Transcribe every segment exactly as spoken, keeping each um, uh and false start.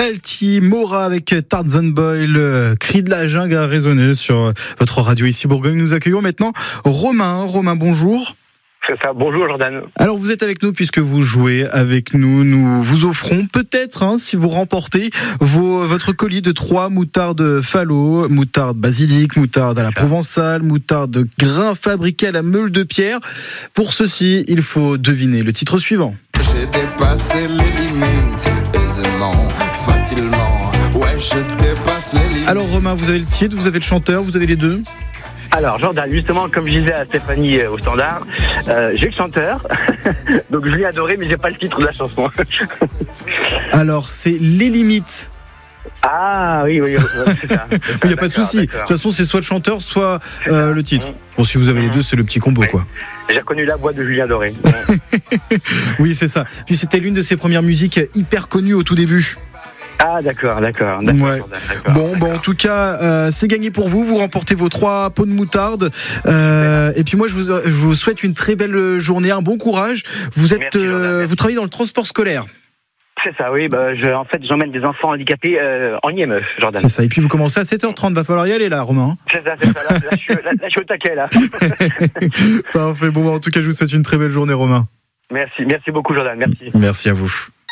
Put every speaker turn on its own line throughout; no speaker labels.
Baltimora avec Tarzan Boy, le cri de la jungle a résonné sur votre radio ici Bourgogne. Nous accueillons maintenant Romain. Romain, bonjour.
C'est ça, bonjour Jordan.
Alors vous êtes avec nous puisque vous jouez avec nous. Nous vous offrons peut-être, hein, si vous remportez, vos, votre colis de trois moutardes Fallot, moutarde basilic, moutarde à la provençale, moutarde de grain fabriqué à la meule de pierre. Pour ceci, il faut deviner le titre suivant.
J'ai dépassé les limites, aisément, facilement. Ouais, je dépasse les limites.
Alors Romain, vous avez le titre, vous avez le chanteur, vous avez les deux ?
Alors Jordan, justement, comme je disais à Stéphanie euh, au standard, euh, j'ai le chanteur, donc je l'ai adoré, mais j'ai pas le titre de la chanson.
Alors c'est Les Limites.
Ah oui, oui, oui c'est ça. C'est ça
Il n'y a pas de souci. De toute façon, c'est soit le chanteur, soit euh, le titre. Bon, si vous avez les deux, c'est le petit combo,
oui.
quoi.
J'ai reconnu la voix de Julien Doré.
Oui, c'est ça. Puis c'était l'une de ses premières musiques hyper connues au tout début.
Ah d'accord, d'accord, d'accord,
ouais.
d'accord.
Bon, bon, en tout cas, euh, c'est gagné pour vous. Vous remportez vos trois pots de moutarde. Euh, et puis moi, je vous, je vous souhaite une très belle journée, un bon courage. Vous êtes,
Merci,
euh, vous travaillez dans le transport scolaire.
C'est ça, oui. Bah, je, en fait, j'emmène des enfants handicapés euh, en I M E, Jordan.
C'est ça. Et puis vous commencez à sept heures trente. Va falloir y aller là, Romain.
C'est ça, c'est ça. Là, là, je, suis, là, là, je suis au taquet là.
Parfait. Bon, en tout cas, je vous souhaite une très belle journée, Romain.
Merci, merci beaucoup, Jordan. Merci.
Merci à vous.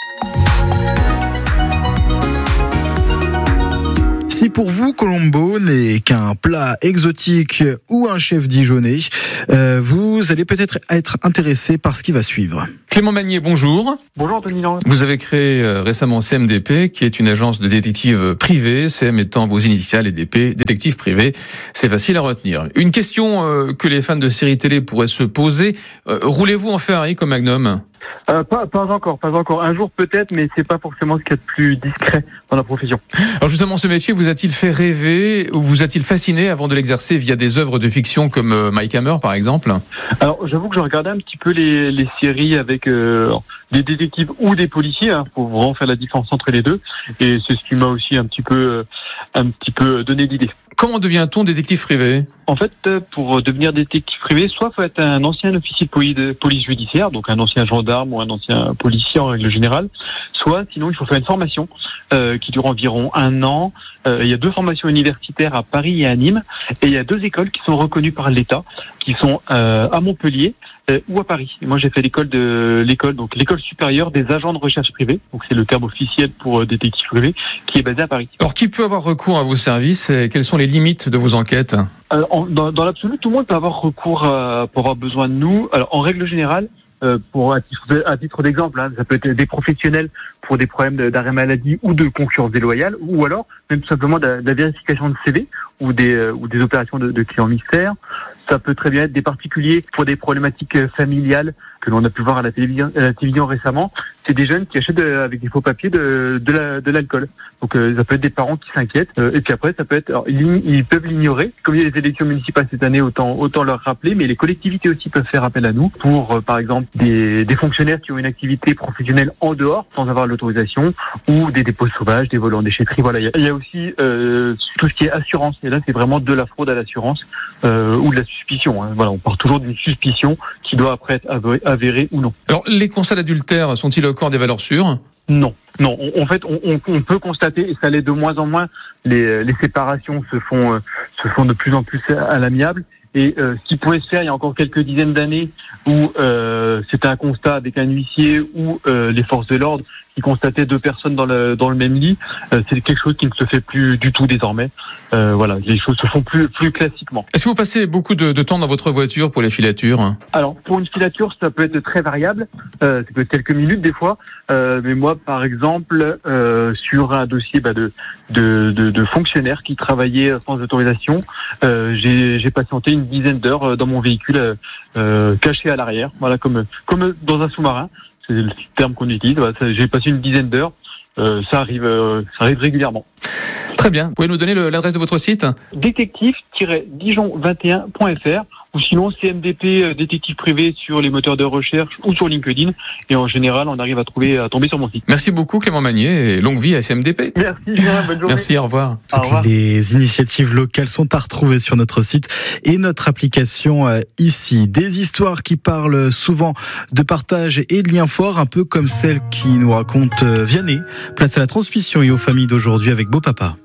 Si pour vous, Colombo n'est qu'un plat exotique ou un chef dijonnais, euh, vous allez peut-être être intéressé par ce qui va suivre.
Clément Magnier, bonjour.
Bonjour Anthony Lang.
Vous avez créé euh, récemment C M D P, qui est une agence de détectives privée, C M étant vos initiales et D P, détective privé. C'est facile à retenir. Une question euh, que les fans de séries télé pourraient se poser. Euh, roulez-vous en Ferrari comme Magnum ?
Euh, pas, pas encore, pas encore. Un jour peut-être, mais c'est pas forcément ce qu'il y a de plus discret dans la profession.
Alors justement, ce métier vous a-t-il fait rêver ou vous a-t-il fasciné avant de l'exercer via des œuvres de fiction comme euh, Mike Hammer, par exemple ?
Alors, j'avoue que je regardais un petit peu les, les séries avec euh, des détectives ou des policiers, hein, pour vraiment faire la différence entre les deux. Et c'est ce qui m'a aussi un petit peu, un petit peu donné l'idée.
Comment devient-on détective privé ?
En fait, pour devenir détective privé, soit faut être un ancien officier de police judiciaire, donc un ancien gendarme ou un ancien policier en règle générale, soit sinon il faut faire une formation euh, qui dure environ un an. Euh, il y a deux formations universitaires à Paris et à Nîmes, et il y a deux écoles qui sont reconnues par l'État, qui sont euh, à Montpellier euh, ou à Paris. Et moi, j'ai fait l'école de l'école, donc l'école supérieure des agents de recherche privée, donc c'est le terme officiel pour euh, détective privé, qui est basé à Paris.
Alors, qui peut avoir recours à vos services et quelles sont les limites de vos enquêtes ?
Alors, en, dans, dans l'absolu, tout le monde peut avoir recours à, pour avoir besoin de nous. Alors, en règle générale, euh, pour à titre, à titre d'exemple, hein, ça peut être des professionnels pour des problèmes d'arrêt maladie ou de concurrence déloyale, ou alors même tout simplement de, de la vérification de C V ou des, euh, ou des opérations de, de clients mystères. Ça peut très bien être des particuliers pour des problématiques familiales que l'on a pu voir à la télévision, à la télévision récemment. C'est des jeunes qui achètent de, avec des faux papiers de, de, la, de l'alcool. Donc euh, ça peut être des parents qui s'inquiètent. Euh, et puis après, ça peut être, alors, ils, ils peuvent l'ignorer. Comme il y a les élections municipales cette année, autant, autant leur rappeler. Mais les collectivités aussi peuvent faire appel à nous pour, euh, par exemple, des, des fonctionnaires qui ont une activité professionnelle en dehors, sans avoir l'autorisation, ou des dépôts sauvages, des vols en déchetterie. Voilà. Il y a, il y a aussi euh, tout ce qui est assurance. Et là, c'est vraiment de la fraude à l'assurance euh, ou de la suspicion. Hein. Voilà, on part toujours d'une suspicion qui doit après être avérée, avérée ou non.
Alors, les constats d'adultère sont-ils au corps des valeurs sûres ?
Non, non. On, en fait, on, on, on peut constater, et ça l'est de moins en moins, les, les séparations se font, euh, se font de plus en plus à l'amiable. Et euh, ce qui pouvait se faire il y a encore quelques dizaines d'années, où euh, c'était un constat avec un huissier ou euh, les forces de l'ordre qui constataient deux personnes dans le dans le même lit, euh, c'est quelque chose qui ne se fait plus du tout désormais. Euh, voilà, les choses se font plus plus classiquement.
Est-ce que vous passez beaucoup de, de temps dans votre voiture pour les filatures ?
Alors pour une filature, ça peut être très variable. Euh, ça peut être quelques minutes des fois. Euh, mais moi, par exemple, euh, sur un dossier bah, de, de de de fonctionnaires qui travaillaient sans autorisation, euh, j'ai j'ai patienté une dizaine d'heures dans mon véhicule euh, caché à l'arrière. Voilà, comme comme dans un sous-marin. C'est le terme qu'on utilise. J'ai passé une dizaine d'heures. Euh, ça arrive, euh, ça arrive régulièrement.
Très bien. Vous pouvez nous donner le, l'adresse de votre site ?
détective tiret dijon vingt et un point f r. ou sinon C M D P euh, détective privé sur les moteurs de recherche ou sur LinkedIn. Et en général, on arrive à trouver, à tomber sur mon site.
Merci beaucoup Clément Magnier et longue vie à S M D P.
Merci, Julien, bonne journée.
Merci, au revoir.
Au revoir.
Toutes les initiatives locales sont à retrouver sur notre site et notre application euh, ici. Des histoires qui parlent souvent de partage et de liens forts, un peu comme celle qui nous raconte euh, Vianney. Place à la transmission et aux familles d'aujourd'hui avec Beau Papa.